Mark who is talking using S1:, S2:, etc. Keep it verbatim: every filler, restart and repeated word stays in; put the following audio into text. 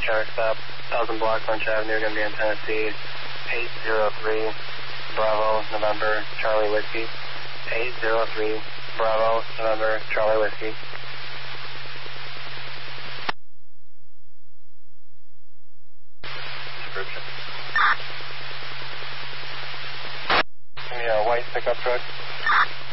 S1: traffic stop, one thousand block Lunch Avenue, going to be in Tennessee, eight zero three, Bravo, November, Charlie Whiskey, eight zero three, Bravo, November, Charlie Whiskey. Description. Give me a white pickup truck.